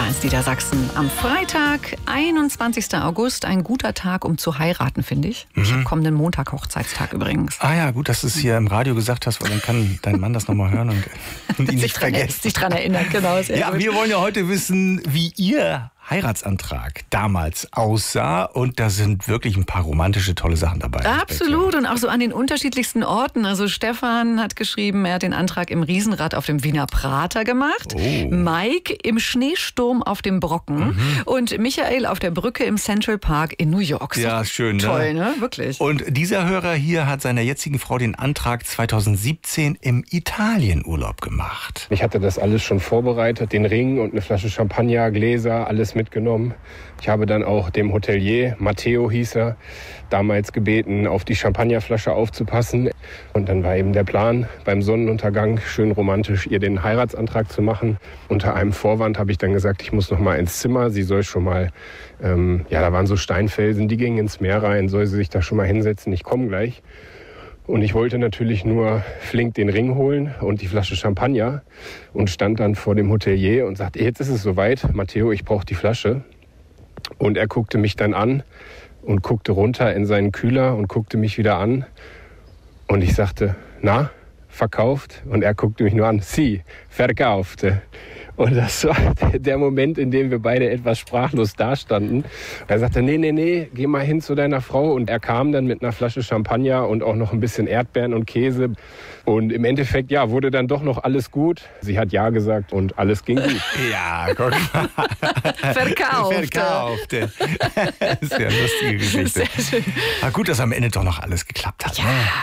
1 Niedersachsen. Am Freitag, 21. August, ein guter Tag, um zu heiraten, finde ich. Ich habe kommenden Montag Hochzeitstag übrigens. Ah ja, gut, dass du es hier im Radio gesagt hast, weil dann kann dein Mann das nochmal hören und ihn nicht vergessen. Sich dran erinnern, genau. Ja, gut. Wir wollen ja heute wissen, wie ihr Heiratsantrag damals aussah, und da sind wirklich ein paar romantische, tolle Sachen dabei. Absolut, und auch so an den unterschiedlichsten Orten. Also Stefan hat geschrieben, er hat den Antrag im Riesenrad auf dem Wiener Prater gemacht, Mike im Schneesturm auf dem Brocken und Michael auf der Brücke im Central Park in New York. Ja, schön, ne? Toll, ne? Wirklich. Und dieser Hörer hier hat seiner jetzigen Frau den Antrag 2017 im Italienurlaub gemacht. Ich hatte das alles schon vorbereitet, den Ring und eine Flasche Champagner, Gläser, alles mitgenommen. Ich habe dann auch dem Hotelier, Matteo hieß er, damals gebeten, auf die Champagnerflasche aufzupassen. Und dann war eben der Plan, beim Sonnenuntergang schön romantisch ihr den Heiratsantrag zu machen. Unter einem Vorwand habe ich dann gesagt, ich muss noch mal ins Zimmer. Sie soll schon mal, da waren so Steinfelsen, die gingen ins Meer rein, soll sie sich da schon mal hinsetzen, ich komme gleich. Und ich wollte natürlich nur flink den Ring holen und die Flasche Champagner und stand dann vor dem Hotelier und sagte, jetzt ist es soweit, Matteo, ich brauche die Flasche. Und er guckte mich dann an und guckte runter in seinen Kühler und guckte mich wieder an. Und ich sagte, na, verkauft? Und er guckte mich nur an, sie, verkaufte. Und das war der Moment, in dem wir beide etwas sprachlos dastanden. Er sagte, nee, geh mal hin zu deiner Frau. Und er kam dann mit einer Flasche Champagner und auch noch ein bisschen Erdbeeren und Käse. Und im Endeffekt, wurde dann doch noch alles gut. Sie hat ja gesagt und alles ging gut. Ja, guck mal. Verkaufte. Das ist ja eine lustige Geschichte. Sehr schön. Aber gut, dass am Ende doch noch alles geklappt hat. Ja, ne?